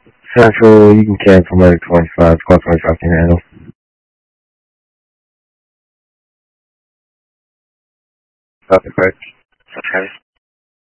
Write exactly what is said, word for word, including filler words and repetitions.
Central, you can cancel Medic twenty-five. Call twenty-five can handle. Copy, correct. Okay.